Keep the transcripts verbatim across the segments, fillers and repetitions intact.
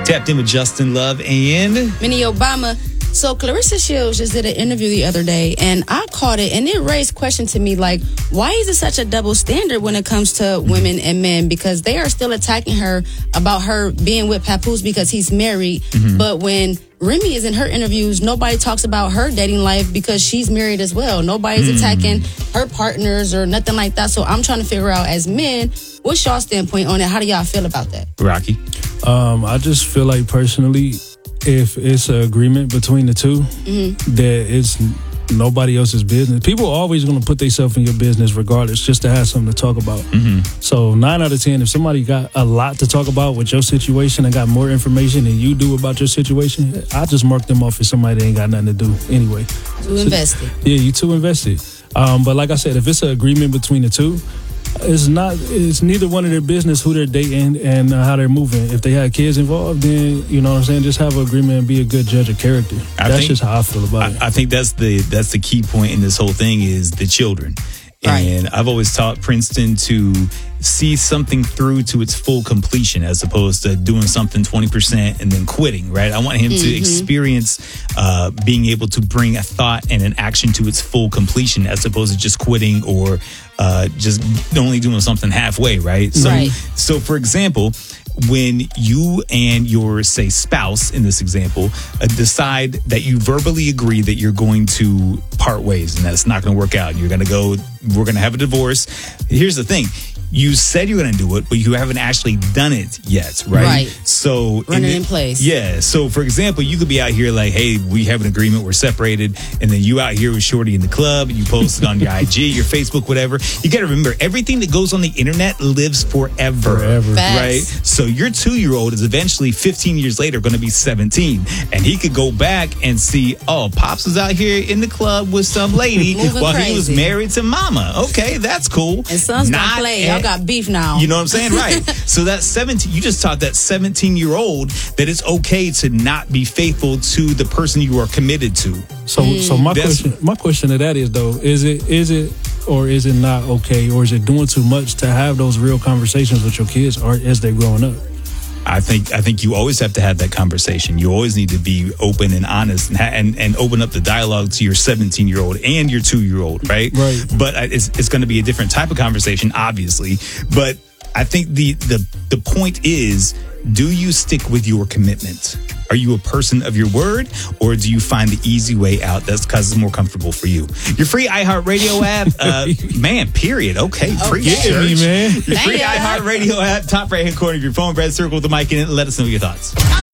Tapped in with Justin Love and Minnie Obama. So Clarissa Shields just did an interview the other day, and I caught it, and it raised questions to me like, why is it such a double standard when it comes to women and men? Because they are still attacking her about her being with Papoose because he's married, mm-hmm. but when Remy is in her interviews, nobody talks about her dating life because she's married as well. Nobody's mm. attacking her partners or nothing like that. So I'm trying to figure out, as men, what's y'all standpoint on it? How do y'all feel about that? Rocky? Um, I just feel like personally, if it's an agreement between the two, mm-hmm. that it's nobody else's business. People are always going to put themselves in your business regardless, just to have something to talk about. Mm-hmm. So nine out of ten, if somebody got a lot to talk about with your situation and got more information than you do about your situation, I just mark them off as somebody that ain't got nothing to do anyway. Too so, invested. Yeah, you too invested. Um, but like I said, if it's an agreement between the two, It's not. It's neither one of their business who they're dating and uh, how they're moving. If they have kids involved, then you know what I'm saying. Just have an agreement and be a good judge of character. I that's think, just how I feel about I, it. I think that's the that's the key point in this whole thing is the children. Right. And I've always taught Princeton to see something through to its full completion as opposed to doing something twenty percent and then quitting, right? I want him mm-hmm. to experience uh, being able to bring a thought and an action to its full completion as opposed to just quitting or uh, just only doing something halfway, right? So, right. so for example, when you and your, say, spouse, in this example, uh, decide that you verbally agree that you're going to part ways and that it's not going to work out, and you're going to go, we're going to have a divorce. Here's the thing. You said you're going to do it, but you haven't actually done it yet, right? Right. So Run it the, in place. Yeah. So, for example, you could be out here like, hey, we have an agreement, we're separated, and then you out here with Shorty in the club, and you post it on your I G, your Facebook, whatever. You got to remember, everything that goes on the internet lives forever. Forever. Facts. Right? So your two-year-old is eventually fifteen years later going to be seventeen, and he could go back and see, oh, Pops was out here in the club with some lady while crazy. he was married to Mama. Okay, that's cool. And sons Not don't play. at- Y'all got beef now. You know what I'm saying? Right. So that seventeen, you just taught that seventeen-year-old that it's okay to not be faithful to the person you are committed to. So, mm. so my That's, question, my question to that is though, is it, is it, or is it not okay, or is it doing too much to have those real conversations with your kids, or as they're growing up? I think I think you always have to have that conversation. You always need to be open and honest and ha- and, and open up the dialogue to your seventeen-year-old and your two-year-old, right? Right. But it's it's going to be a different type of conversation, obviously. But I think the the the point is, do you stick with your commitment? Are you a person of your word, or do you find the easy way out that's because it's more comfortable for you? Your free iHeartRadio app, uh, man, period. Okay, free okay. church. Me, man. Your free Damn. iHeartRadio app, top right-hand corner of your phone, red circle with the mic in it. Let us know your thoughts.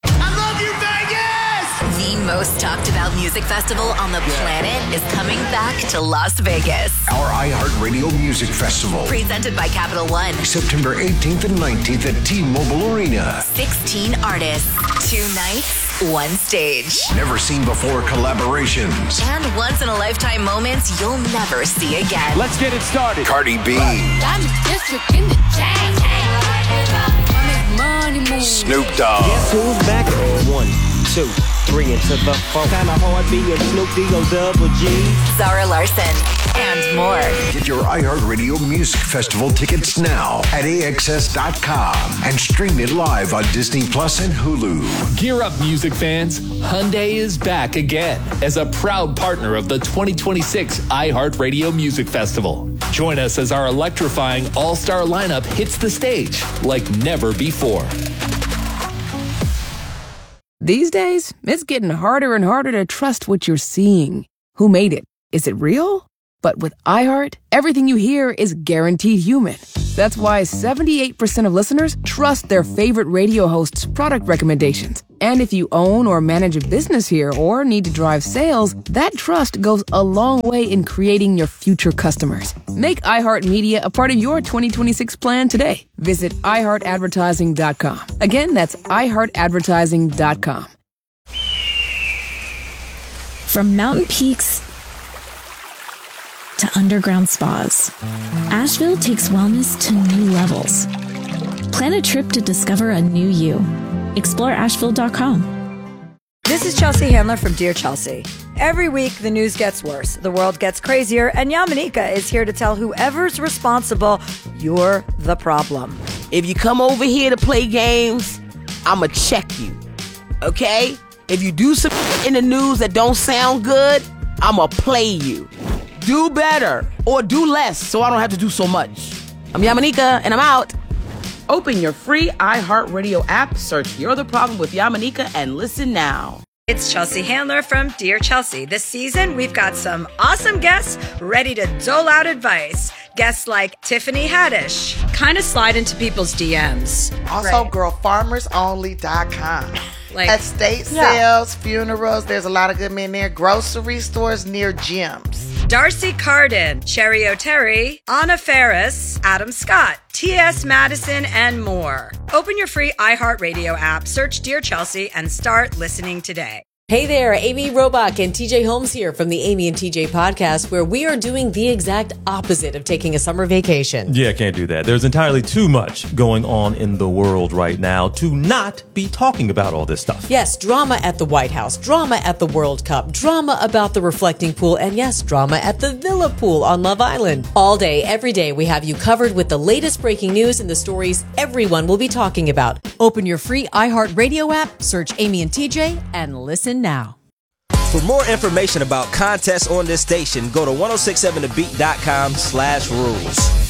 The most talked about music festival on the planet is coming back to Las Vegas. Our iHeartRadio Music Festival. Presented by Capital One. September eighteenth and nineteenth at T-Mobile Arena. sixteen artists, two nights, one stage. Never seen before collaborations. And once in a lifetime moments you'll never see again. Let's get it started. Cardi B. I'm district in the chain. Money move. Snoop Dogg. Guess who's back? One, two, three into the phone. Kinda hard being Snoop D-O double G. Zara Larson. And more. Get your iHeartRadio Music Festival tickets now at A X S dot com and stream it live on Disney Plus and Hulu. Gear up, music fans. Hyundai is back again as a proud partner of the twenty twenty-six iHeartRadio Music Festival. Join us as our electrifying all-star lineup hits the stage like never before. These days, it's getting harder and harder to trust what you're seeing. Who made it? Is it real? But with iHeart, everything you hear is guaranteed human. That's why seventy-eight percent of listeners trust their favorite radio host's product recommendations. And if you own or manage a business here or need to drive sales, that trust goes a long way in creating your future customers. Make iHeartMedia a part of your twenty twenty-six plan today. Visit i heart advertising dot com. Again, that's i heart advertising dot com. From mountain peaks to underground spas, Asheville takes wellness to new levels. Plan a trip to discover a new you. Explore asheville dot com. This is Chelsea Handler from Dear Chelsea. Every week, the news gets worse, the world gets crazier, and Yamanika is here to tell whoever's responsible, you're the problem. If you come over here to play games, I'ma check you. okay? If you do some in the news that don't sound good, I'ma play you. Do better or do less so I don't have to do so much. I'm Yamanika, and I'm out. Open your free iHeartRadio app, search You're the Problem with Yamanika, and listen now. It's Chelsea Handler from Dear Chelsea. This season, we've got some awesome guests ready to dole out advice. Guests like Tiffany Haddish, kind of slide into people's D Ms. Also, Right. girl, farmers only dot com. Like- Estate Yeah. sales, funerals, there's a lot of good men there. Grocery stores near gyms. Darcy Carden, Cherry O'Terry, Anna Ferris, Adam Scott, T S Madison, and more. Open your free iHeartRadio app, search Dear Chelsea, and start listening today. Hey there, Amy Robach and T J Holmes here from the Amy and T J podcast, where we are doing the exact opposite of taking a summer vacation. Yeah, can't do that. There's entirely too much going on in the world right now to not be talking about all this stuff. Yes, drama at the White House, drama at the World Cup, drama about the reflecting pool, and yes, drama at the Villa Pool on Love Island. All day, every day, we have you covered with the latest breaking news and the stories everyone will be talking about. Open your free iHeartRadio app, search Amy and T J, and listen now. For more information about contests on this station, go to ten sixty-seven the beat dot com slash rules.